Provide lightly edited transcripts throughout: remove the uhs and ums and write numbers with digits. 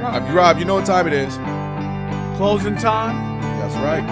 Rob, you know what time it is. Closing time? That's right.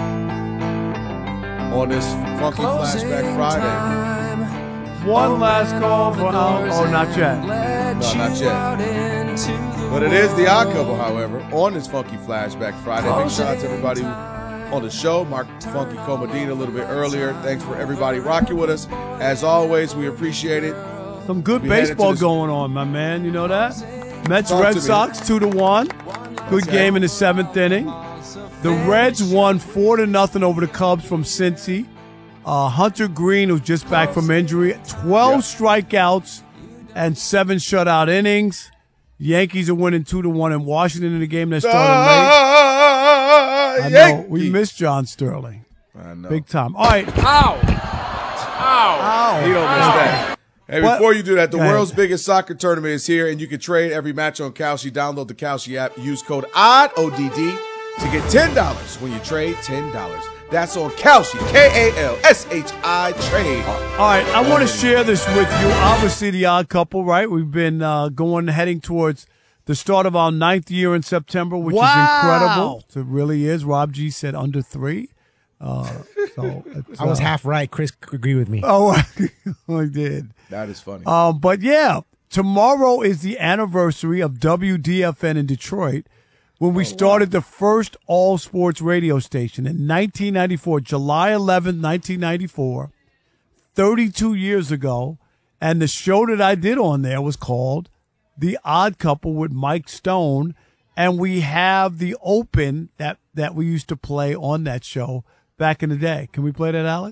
On this funky Flashback Friday. One last call for not yet. No, not yet. But it is the Odd Couple, however, on this funky Flashback Friday. Big shout out to everybody on the show. Mark Funky Comodina a little bit earlier. Thanks for everybody rocking with us. As always, we appreciate it. Some good baseball going on, my man. You know that? Mets Red Sox 2-1. Good game in the 7th inning. The Reds won 4-0 over the Cubs from Cincy. Hunter Green, who's just back from injury, 12 strikeouts and 7 shutout innings. Yankees are winning 2-1 in Washington in the game that started late. I know. We miss John Sterling. I know. Big time. All right. Ow. He don't miss that. Hey, before you do that, the world's biggest soccer tournament is here, and you can trade every match on Kalshi. Download the Kalshi app. Use code ODD, O-D-D, to get $10 when you trade $10. That's on Kalshi, K-A-L-S-H-I, trade. All right, I want to share this with you. Obviously, the Odd Couple, right? We've been heading towards the start of our 9th year in September, which is incredible. It really is. Rob G said under 3. So I was half right. Chris agreed with me. Oh, I did. That is funny. But yeah, tomorrow is the anniversary of WDFN in Detroit, when we started the first all-sports radio station in 1994, July 11th, 1994, 32 years ago. And the show that I did on there was called The Odd Couple with Mike Stone. And we have the open that we used to play on that show back in the day. Can we play that, Alex?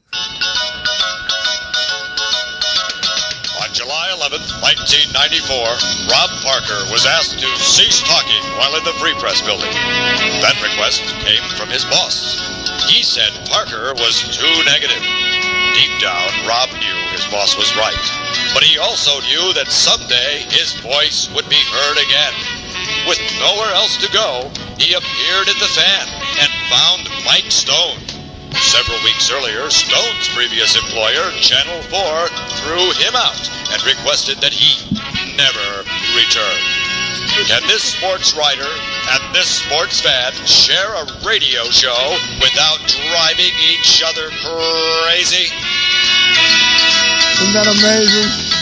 On July 11th, 1994, Rob Parker was asked to cease talking while in the Free Press building. That request came from his boss. He said Parker was too negative. Deep down, Rob knew his boss was right. But he also knew that someday his voice would be heard again. With nowhere else to go, he appeared in the Fan and found Mike Stone. Several weeks earlier, Stone's previous employer, Channel 4, threw him out and requested that he never return. Can this sports writer and this sports fan share a radio show without driving each other crazy? Isn't that amazing?